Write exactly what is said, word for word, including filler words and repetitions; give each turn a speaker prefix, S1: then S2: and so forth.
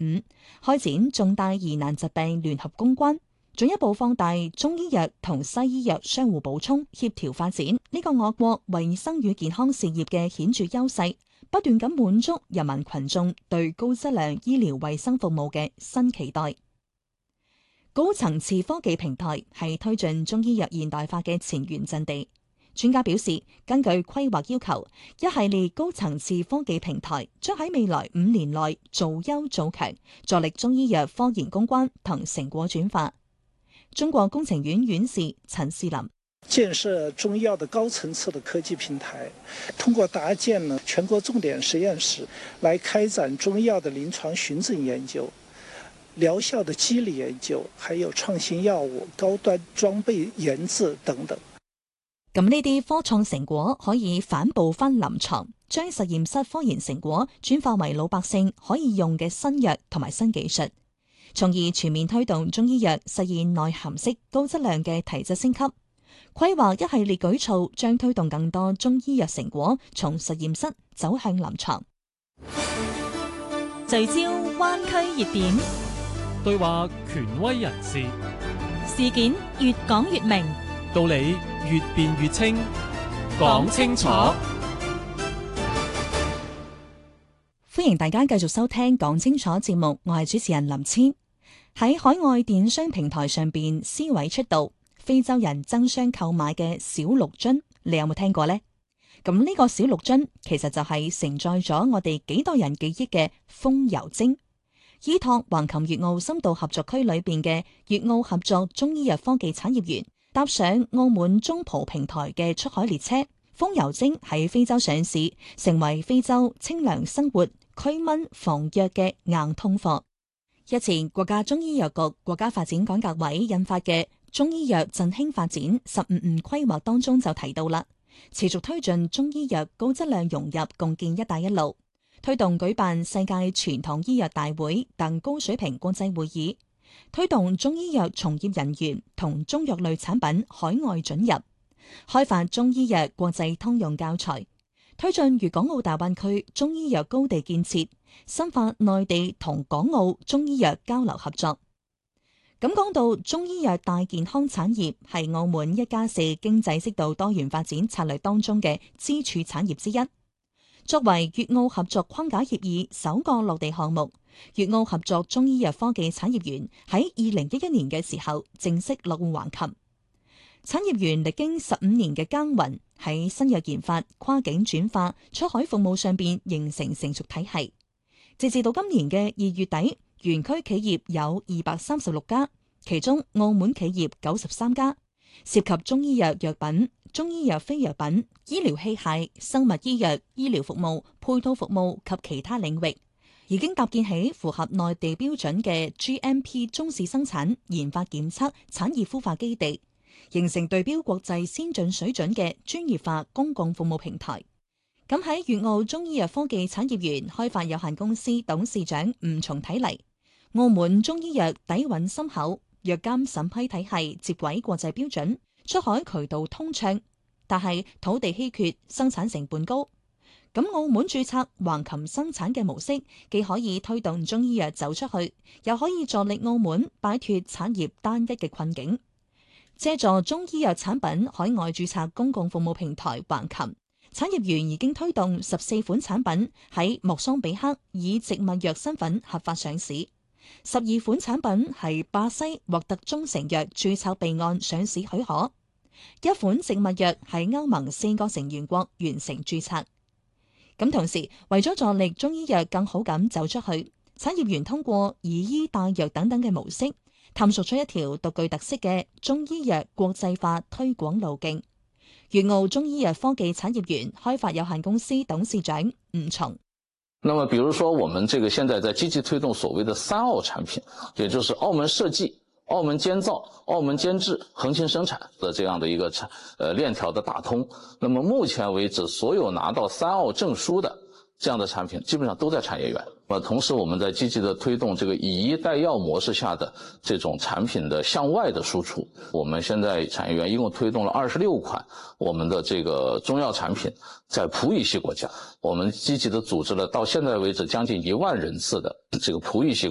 S1: 五，開展重大疑難疾病聯合攻關，進一步放大中醫藥同西醫藥相互補充、協調發展呢個我國衛生與健康事業嘅顯著優勢，不斷咁滿足人民群眾對高質量醫療衛生服務嘅新期待。高層次科技平台係推進中醫藥現代化嘅前沿陣地。專家表示，根據規劃要求，一系列高層次科技平台將喺未來五年內做優做強，助力中醫藥科研攻關同成果轉化。中國工程院院士陳士林：
S2: 建設中醫藥的高層次的科技平台，通過搭建呢全國重點實驗室，來開展中醫藥的臨床循證研究、療效的機理研究，還有創新藥物、高端裝備研製等等。
S1: 咁呢啲科創成果可以反哺翻臨床，將實驗室科研成果轉化為老百姓可以用嘅新藥同埋新技術，從而全面推動中醫藥實現內涵式高質量嘅提質升級。規劃一系列舉措，將推動更多中醫藥成果從實驗室走向臨床。
S3: 聚焦灣區熱點，
S4: 對話權威人士，
S3: 事件越講越明，
S4: 道理越辯越清，講清楚。
S1: 歡迎大家繼續收聽講清楚節目，我係主持人林千。喺海外電商平台上邊，思維出道，非洲人爭相購買嘅小綠樽，你有冇聽過呢？咁呢個小綠樽其實就係承載咗我哋幾代人記憶嘅風油精。依託橫琴粵澳深度合作區裏邊嘅粵澳合作中醫藥科技產業園，搭上澳門中葡平台嘅出海列車，風油精喺非洲上市，成為非洲清涼生活、驅蚊防瘧嘅硬通貨。日前，國家中醫藥局國家發展改革委印發嘅中醫藥振興發展十五五規劃當中就提到啦，持續推進中醫藥高質量融入共建一帶一路，推動舉辦世界傳統醫藥大會等高水平國際會議，推動中醫藥從業人員同中藥類產品海外准入，開發中醫藥國際通用教材，推進粵港澳大灣區中醫藥高地建設，深化內地同港澳中醫藥交流合作。咁講到中醫藥大健康產業，係澳門一加四經濟適度多元發展策略當中嘅支柱產業之一。作為粵澳合作框架協議首個落地項目，粵澳合作中醫藥科技產業園喺二零一一年嘅時候正式落戶橫琴。產業園歷經十五年嘅耕耘，喺新藥研發、跨境轉化、出海服務上邊形成成熟體系。直至到今年嘅二月底，園區企業有二百三十六家，其中澳門企業九十三家，涉及中醫藥藥品、中醫藥非藥品、醫療器械、生物醫藥、醫療服務、配套服務及其他領域，已經搭建起符合內地標準嘅 G M P 中試生產、研發檢測產業孵化基地，形成對標國際先進水準嘅專業化公共服務平台。咁喺粵澳中醫藥科技產業園開發有限公司董事長吳松睇嚟，澳門中醫藥底蘊深厚，藥監審批體系接軌國際標準，出海渠道通暢，但係土地稀缺，生產成本高。咁澳門註冊橫琴生產嘅模式，既可以推動中醫藥走出去，又可以助力澳門擺脫產業單一嘅困境。借助中醫藥產品海外註冊公共服務平台橫琴，產業園已經推動十四款產品喺莫桑比克以植物藥身份合法上市，十二款產品係巴西獲得中成藥註冊備案上市許可，一款植物藥喺歐盟四個成員國完成註冊。咁同時，為咗助力中醫藥更好咁走出去，產業園通過以醫帶藥等等嘅模式，探索出一條獨具特色嘅中醫藥國際化推廣路徑。粵澳中醫藥科技產業園開發有限公司董事長吳松。
S5: 那麼比如說我們這個現在在積極推動所謂的三澳產品，也就是澳門設計、澳門監造、澳門監製、橫琴生產的這樣的一個產呃鏈條的打通。那麼目前為止，所有拿到三澳證書的這樣的產品，基本上都在產業園。呃，同時我們在積極的推動這個以醫帶藥模式下的這種產品的向外的輸出。我們現在產業園一共推動了二十六款我們的這個中藥產品，在葡語系國家，我們積極的組織了到現在為止將近一萬人次的這個葡語系